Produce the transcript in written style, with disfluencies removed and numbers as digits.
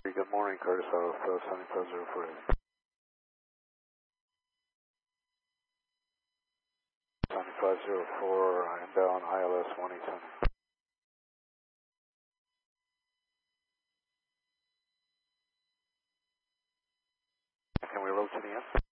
Good morning, Curtis South 7504. 7504, inbound ILS 1810. Can we roll to the end?